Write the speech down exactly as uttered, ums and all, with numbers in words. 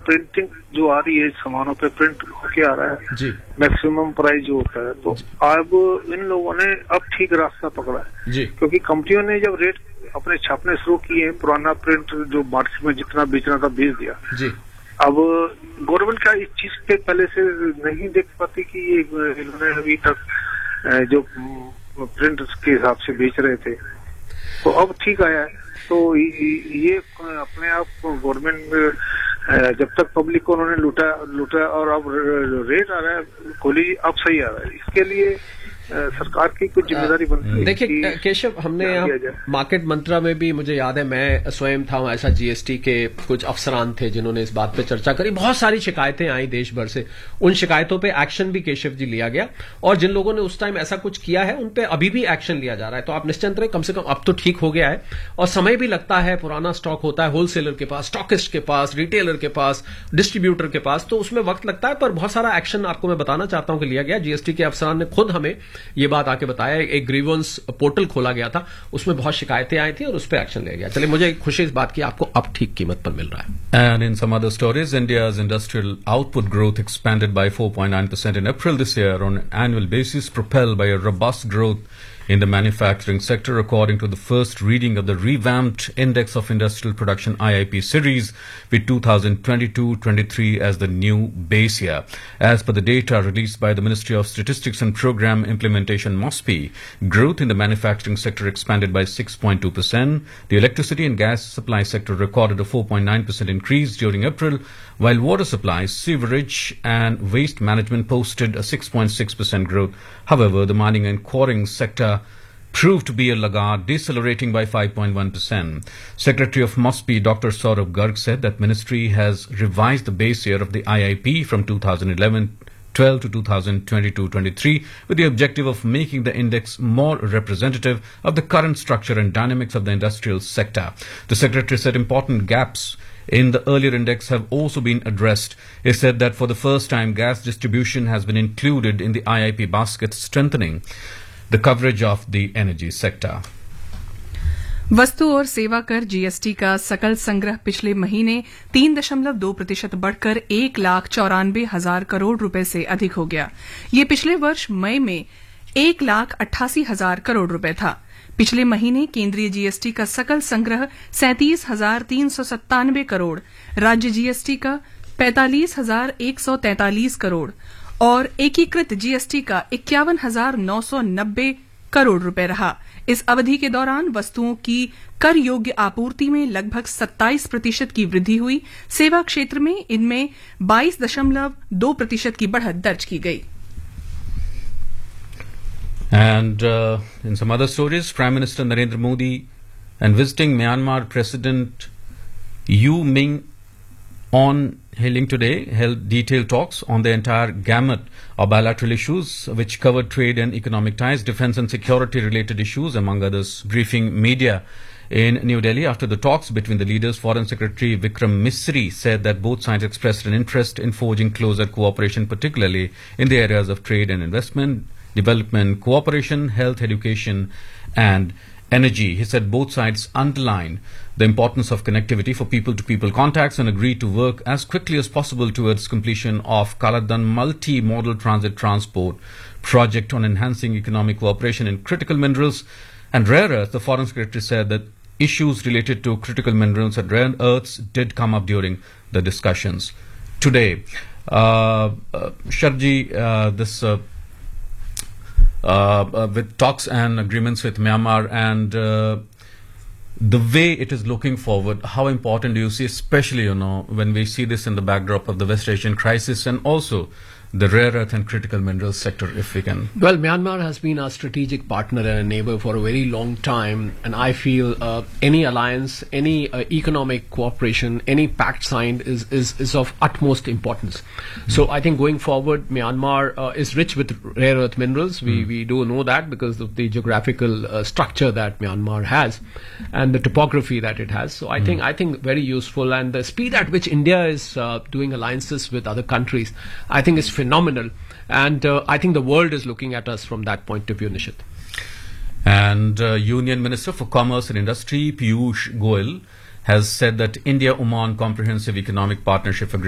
Printing जो आ रही है सामानों पे प्रिंट होके आ रहा है जी, मैक्सिमम प्राइस जो होता है, तो अब इन लोगों ने अब ठीक रास्ता पकड़ा है जी, क्योंकि कंपनियों ने जब रेट अपने छापने शुरू किए, पुराना प्रिंट जो मार्केट में जितना बेचना था बेच दिया जी। अब गवर्नमेंट का इस चीज पे पहले से नहीं देख पाती कि ये इन्होंने अभी तक जो प्रिंट के हिसाब से बेच रहे थे, तो अब ठीक आया है। तो ये अपने आप गवर्नमेंट जब तक पब्लिक को उन्होंने लूटा लूटा और अब रेट आ रहा है खोली, अब सही आ रहा है, इसके लिए सरकार की कुछ जिम्मेदारी बनती है। देखिए केशव, हमने यहाँ मार्केट मंत्रा में भी, मुझे याद है मैं स्वयं था ऐसा, जीएसटी के कुछ अफसरान थे जिन्होंने इस बात पे चर्चा करी, बहुत सारी शिकायतें आई देश भर से, उन शिकायतों पे एक्शन भी केशव जी लिया गया, और जिन लोगों ने उस टाइम ऐसा कुछ किया है उन पे अभी भी एक्शन लिया जा रहा है। तो आप निश्चिंत रहे, कम से कम अब तो ठीक हो गया है, और समय भी लगता है, पुराना स्टॉक होता है होलसेलर के पास, स्टॉकिस्ट के पास, रिटेलर के पास, डिस्ट्रीब्यूटर के पास, तो उसमें वक्त लगता है, पर बहुत सारा एक्शन आपको मैं बताना चाहता हूं कि लिया गया। जीएसटी के अफसरान ने खुद हमें ये बात आके बताया, एक ग्रीवेंस पोर्टल खोला गया था, उसमें बहुत शिकायतें आई थी और उस पर एक्शन लिया गया। चलिए, मुझे खुशी इस बात की आपको अब ठीक कीमत पर मिल रहा है। And in some other stories, India's industrial output growth expanded by four point nine percent in April this year on an annual basis, propelled by a robust growth in the manufacturing sector, according to the first reading of the revamped Index of Industrial Production I I P series, with two thousand twenty-two twenty-three as the new base year. As per the data released by the Ministry of Statistics and Program Implementation (MOSPI), growth in the manufacturing sector expanded by six point two percent. The electricity and gas supply sector recorded a four point nine percent increase during April, while water supply, sewerage and waste management posted a six point six percent growth. However, the mining and quarrying sector proved to be a laggard, decelerating by five point one percent. Secretary of MOSPI, Doctor Saurabh Garg, said that Ministry has revised the base year of the I I P from two thousand eleven twelve to two thousand twenty-two twenty-three with the objective of making the index more representative of the current structure and dynamics of the industrial sector. The Secretary said important gaps in the earlier index have also been addressed. He said that for the first time, gas distribution has been included in the I I P basket, strengthening the coverage of the energy sector. वस्तु और सेवा कर GST का सकल संग्रह पिछले महीने तीन दशमलव दो प्रतिशत बढ़कर एक लाख चौरानवे हजार करोड़ रुपए से अधिक हो गया। ये पिछले वर्ष मई में एक लाख अट्ठासी हजार करोड़ रुपए था। पिछले महीने केंद्रीय जीएसटी का सकल संग्रह सैंतीस हजार तीन सौ सत्तानवे करोड़, राज्य जीएसटी का पैंतालीस हजार एक सौ तैंतालीस करोड़ और एकीकृत जीएसटी का इक्यावन हजार नौ सौ नब्बे करोड़ रुपए रहा। इस अवधि के दौरान वस्तुओं की कर योग्य आपूर्ति में लगभग सत्ताईस प्रतिशत की वृद्धि हुई। सेवा क्षेत्र में इनमें बाईस दशमलव दो प्रतिशत की बढ़त दर्ज की गई। And uh, in some other stories, Prime Minister Narendra Modi and visiting Myanmar President Yu Min on hailing today held detailed talks on the entire gamut of bilateral issues which covered trade and economic ties, defense and security related issues, among others. Briefing media in New Delhi after the talks between the leaders, Foreign Secretary Vikram Misri said that both sides expressed an interest in forging closer cooperation, particularly in the areas of trade and investment, development, cooperation, health, education and energy. He said both sides underline the importance of connectivity for people-to-people contacts and agreed to work as quickly as possible towards completion of Kaladan multi-modal transit transport project on enhancing economic cooperation in critical minerals and rare earths. The Foreign Secretary said that issues related to critical minerals and rare earths did come up during the discussions today. Uh, uh, Sharji, uh, this uh, Uh, uh, with talks and agreements with Myanmar and uh, the way it is looking forward, how important do you see, especially, you know, when we see this in the backdrop of the West Asian crisis and also the rare earth and critical minerals sector, if we can? Well, Myanmar has been our strategic partner and a neighbor for a very long time, and I feel uh, any alliance, any uh, economic cooperation, any pact signed is, is, is of utmost importance. Mm. So I think going forward, Myanmar uh, is rich with rare earth minerals. We, mm. we do know that because of the geographical uh, structure that Myanmar has and the topography that it has. So I mm. think I think very useful, and the speed at which India is uh, doing alliances with other countries, I think is phenomenal, and uh, I think the world is looking at us from that point of view, Nishit. And uh, Union Minister for Commerce and Industry Piyush Goyal has said that India-Oman Comprehensive Economic Partnership Agreement